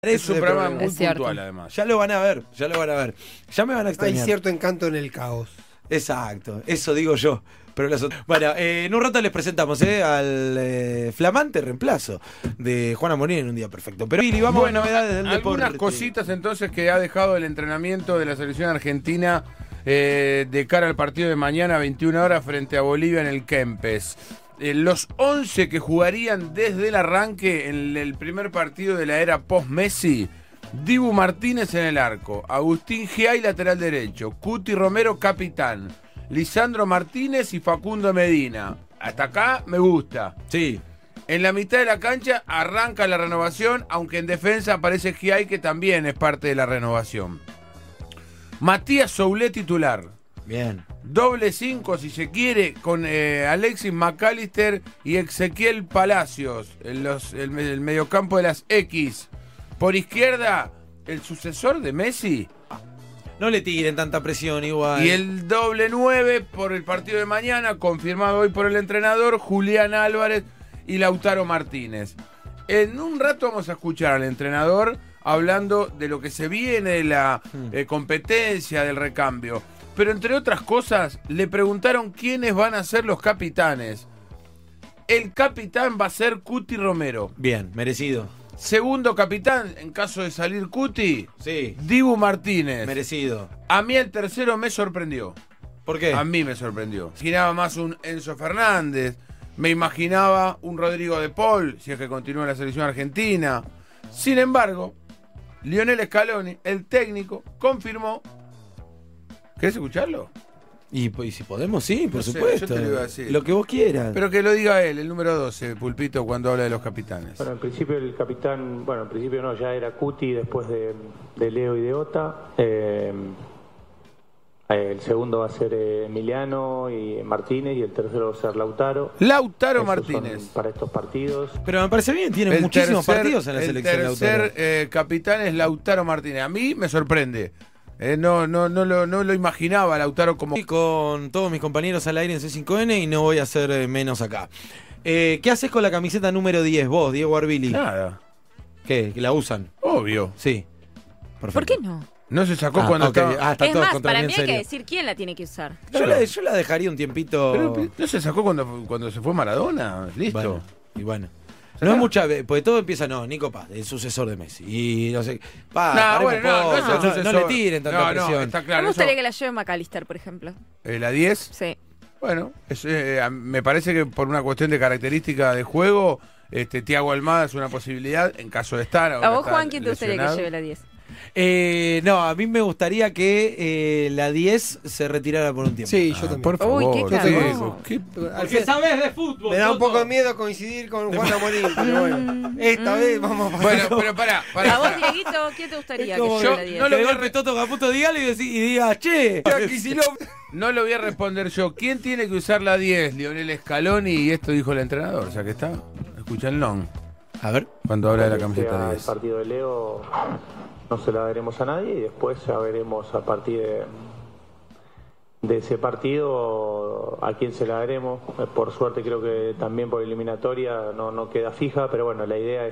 Es un programa muy puntual, además. Ya lo van a ver, ya lo van a ver. Ya me van a extrañar. Hay cierto encanto en el caos. Exacto, eso digo yo. Pero bueno, en un rato les presentamos al flamante reemplazo de Juan Amorín en un día perfecto. Pero Billy, vamos a novedades del deporte. Algunas cositas entonces que ha dejado el entrenamiento de la selección argentina de cara al partido de mañana a 21 horas frente a Bolivia en el Kempes. Los 11 que jugarían desde el arranque en el primer partido de la era post-Messi: Dibu Martínez en el arco, Agustín Giay lateral derecho, Cuti Romero capitán, Lisandro Martínez y Facundo Medina. Hasta acá me gusta. Sí. En la mitad de la cancha arranca la renovación, aunque en defensa aparece Giay, que también es parte de la renovación. Matías Soulé titular. Bien. Doble 5 si se quiere, con Alexis McAllister y Ezequiel Palacios, el mediocampo de las X. Por izquierda, el sucesor de Messi. No le tiren tanta presión igual. Y el doble 9 por el partido de mañana, confirmado hoy por el entrenador, Julián Álvarez y Lautaro Martínez. En un rato vamos a escuchar al entrenador hablando de lo que se viene, de la competencia, del recambio. Pero entre otras cosas, le preguntaron quiénes van a ser los capitanes. El capitán va a ser Cuti Romero. Bien, merecido. Segundo capitán, en caso de salir Cuti, sí, Dibu Martínez. Merecido. A mí el tercero me sorprendió. ¿Por qué? A mí me sorprendió. Me imaginaba más un Enzo Fernández, me imaginaba un Rodrigo de Paul, si es que continúa en la selección argentina. Sin embargo, Lionel Scaloni, el técnico, confirmó. ¿Querés escucharlo? Y si podemos, sí, por No sé, supuesto. yo te lo iba a decir. Lo que vos quieras. Pero que lo diga él, el número 12, Pulpito, cuando habla de los capitanes. Bueno, en principio el capitán, en principio no, ya era Cuti después de Leo y de Ota. El segundo va a ser Emiliano y Martínez y el tercero va a ser Lautaro. Lautaro Esos Martínez. son para estos partidos. Pero me parece bien, tiene muchísimos partidos en la selección. El tercer capitán es Lautaro Martínez. A mí me sorprende. No lo imaginaba Lautaro como... Con todos mis compañeros al aire en C5N y no voy a hacer menos acá. ¿Qué haces con la camiseta número 10 vos, Diego Arbili? Nada. ¿Qué? ¿Que la usan? Obvio. Sí. Perfecto. ¿Por qué no? No se sacó cuando estaba... está Es todo más, contra para mí mí en hay que serio. decir quién la tiene que usar. Yo la dejaría un tiempito. Pero no se sacó cuando se fue Maradona. Listo. Bueno, y bueno. No es mucha vez, porque todo empieza, Nico Paz, el sucesor de Messi. Y no sé. No le tiren tanta presión. Está Me claro. gustaría que la lleve McAllister, por ejemplo. ¿La 10? Sí. Bueno, me parece que por una cuestión de característica de juego, Thiago Almada es una posibilidad en caso de estar. ¿A vos, Juan, quién te gustaría que lleve la 10? No, a mí me gustaría que la 10 se retirara por un tiempo. Sí, yo también. Por favor. Uy, qué cagón. Porque sabés de fútbol. Me da un poco de miedo coincidir con Juan Amorín, pero bueno, esta vez vamos a pasar. Bueno, pero pará. A vos, Dieguito, ¿quién te gustaría que lleve la 10? no lo Que voy a golpe Toto Caputo dígalo y diga, che. No lo voy a responder yo. ¿Quién tiene que usar la 10? Lionel Scaloni, y esto dijo el entrenador, o sea que está. Escúchenlo. A ver. Cuando habla de la Sea camiseta el 10. partido de Leo no se la daremos a nadie y después ya veremos a partir de ese partido a quién se la daremos. Por suerte creo que también por eliminatoria no queda fija, pero bueno, la idea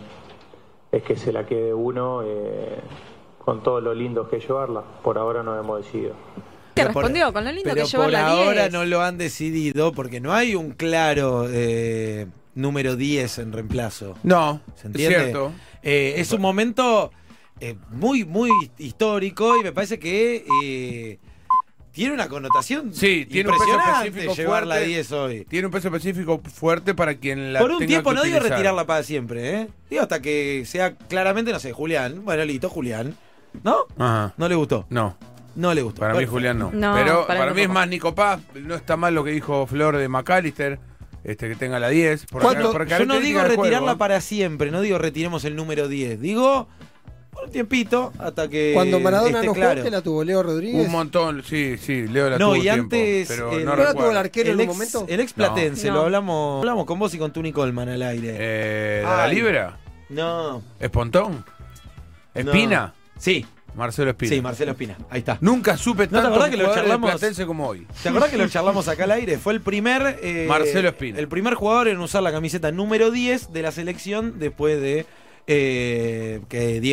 es que se la quede uno con todo lo lindo que es llevarla. Por ahora no hemos decidido. Te respondió con lo lindo que llevó por la 10. ahora no lo han decidido porque no hay un claro número 10 en reemplazo. No, ¿Se entiende? es cierto. Es un momento muy, muy histórico y me parece que tiene una connotación Sí, tiene un peso impresionante específico llevar la fuerte. 10 hoy. Tiene un peso específico fuerte para quien la Por un tenga tiempo que no digo utilizar. retirarla para siempre, digo hasta que sea claramente, no sé, Julián. Bueno, listo, Julián. ¿No? Ajá. ¿No le gustó? No, No le gustó. para mí Perfecto. Julián no. No, Pero para para mí mí es tampoco. más Nico Paz. No está mal lo que dijo Flor de McAllister, que tenga la 10. Por ¿Cuánto? por Yo no digo característica del retirarla juego. para siempre, no digo retiremos el número 10. Digo por un tiempito hasta que Cuando Maradona esté no claro. jugó, ¿te la tuvo Leo Rodríguez? Un montón, sí, Leo la No, tuvo y tiempo, antes, pero el- no ¿no la tuvo el recuerdo. arquero en El un ex, momento? el ex platense, No. lo hablamos con vos y con Tuni Colman al aire. ¿De la Ay. Libra? No. ¿Espontón? ¿Espina? Sí, Marcelo Espina. sí, Marcelo Espina. Ahí está. Nunca supe ¿No te tanto acordás que lo jugador charlamos? platense como hoy. ¿Te acordás que lo charlamos acá al aire? Fue el primer Marcelo Espina. el primer jugador en usar la camiseta número 10 de la selección después de que